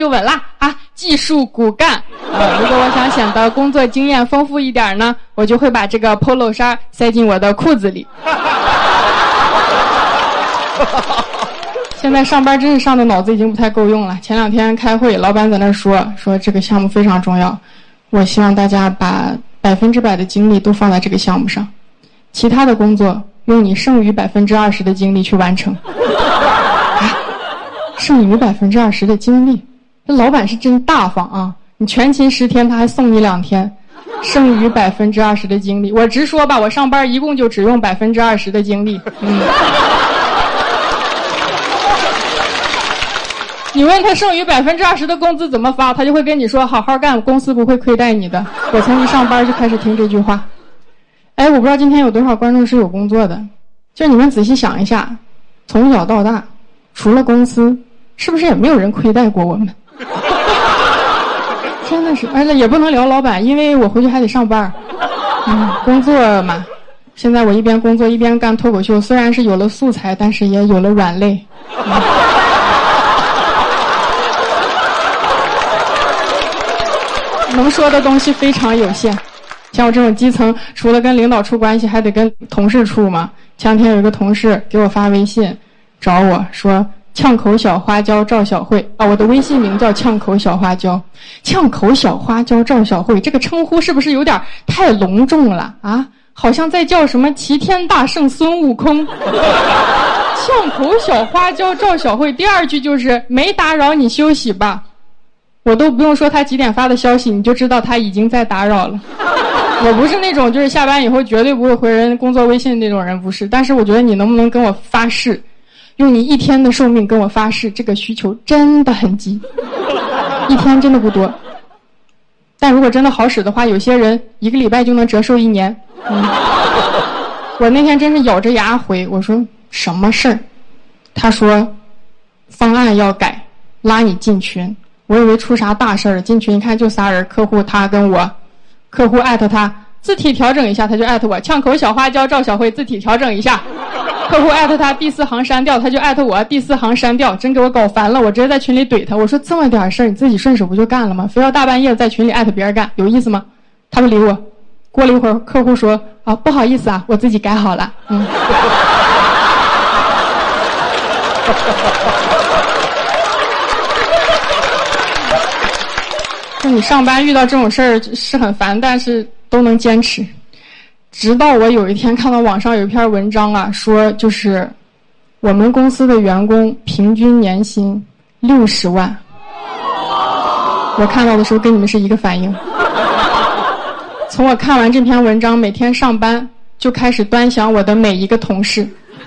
就稳啦啊，技术骨干如果我想显得工作经验丰富一点呢，我就会把这个 polo 衫塞进我的裤子里。现在上班真是上的脑子已经不太够用了。前2天开会，老板在那说这个项目非常重要，我希望大家把100%的精力都放在这个项目上，其他的工作用你剩余20%的精力去完成。剩余20%的精力，这老板是真大方啊！你全勤10天，他还送你2天，剩余20%的精力。我直说吧，我上班一共就只用20%的精力。你问他剩余20%的工资怎么发，他就会跟你说好好干，公司不会亏待你的。我从一上班就开始听这句话。哎，我不知道今天有多少观众是有工作的，就你们仔细想一下，从小到大，除了公司，是不是也没有人亏待过我们？真的是，而且也不能聊老板，因为我回去还得上班。工作嘛，现在我一边工作一边干脱口秀，虽然是有了素材，但是也有了软肋。能说的东西非常有限，像我这种基层，除了跟领导处关系，还得跟同事处嘛。前2天有一个同事给我发微信，找我说呛口小花椒赵小慧啊，我的微信名叫呛口小花椒。呛口小花椒赵小慧这个称呼是不是有点太隆重了啊？好像在叫什么齐天大圣孙悟空。呛口小花椒赵小慧，第2句就是没打扰你休息吧。我都不用说他几点发的消息，你就知道他已经在打扰了。我不是那种就是下班以后绝对不会回人工作微信那种人，不是。但是我觉得你能不能跟我发誓，用你1天的寿命跟我发誓，这个需求真的很急，1天真的不多。但如果真的好使的话，有些人1个礼拜就能折寿1年。我那天真是咬着牙回，我说什么事儿？他说方案要改，拉你进群。我以为出啥大事儿，进群一看就仨人，客户他跟我，客户艾特他，字体调整一下他就艾特我，呛口小花椒赵小慧字体调整一下，客户艾特他第4行删掉，他就艾特我第4行删掉，真给我搞烦了。我直接在群里怼他，我说这么点事儿你自己顺手不就干了吗？非要大半夜在群里艾特别人干，有意思吗？他不理我。过了一会儿，客户说啊不好意思啊，我自己改好了。就你上班遇到这种事儿是很烦，但是都能坚持。直到我有一天看到网上有一篇文章啊，说就是我们公司的员工平均年薪60万。我看到的时候跟你们是一个反应。从我看完这篇文章，每天上班就开始端详我的每一个同事。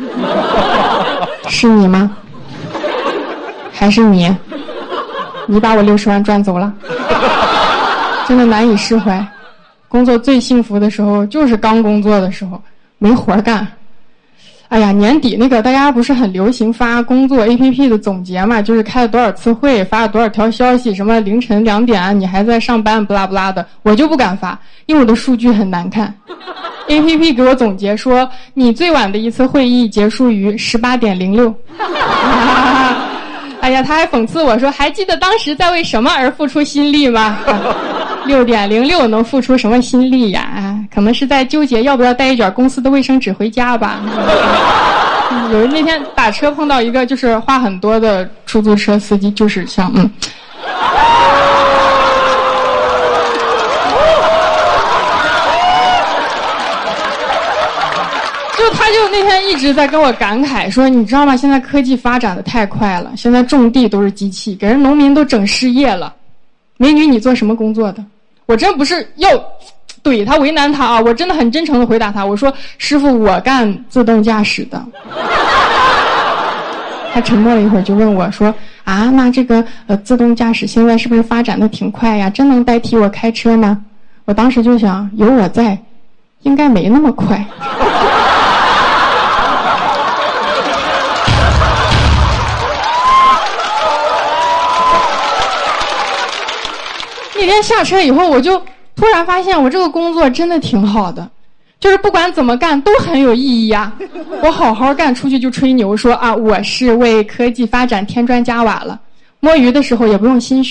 是你吗？还是你？你把我60万赚走了。真的难以释怀。工作最幸福的时候就是刚工作的时候，没活干。哎呀，年底那个大家不是很流行发工作 APP 的总结嘛，就是开了多少次会，发了多少条消息，什么凌晨2点你还在上班不拉不拉的，我就不敢发，因为我的数据很难看。APP 给我总结说，你最晚的一次会议结束于18点06。哎呀，他还讽刺我说，还记得当时在为什么而付出心力吗？6点06能付出什么心力呀？可能是在纠结要不要带一卷公司的卫生纸回家吧。有那天打车碰到一个就是话很多的出租车司机，就是像他就那天一直在跟我感慨说，你知道吗？现在科技发展的太快了，现在种地都是机器，给人农民都整失业了。美女，你做什么工作的？我真不是要怼他为难他啊，我真的很真诚的回答他，我说师傅，我干自动驾驶的。他沉默了一会儿就问我说啊，那这个自动驾驶现在是不是发展的挺快呀？真能代替我开车吗？我当时就想，有我在应该没那么快。那天下车以后，我就突然发现我这个工作真的挺好的，就是不管怎么干都很有意义啊。我好好干，出去就吹牛说啊，我是为科技发展添砖加瓦了。摸鱼的时候也不用心虚。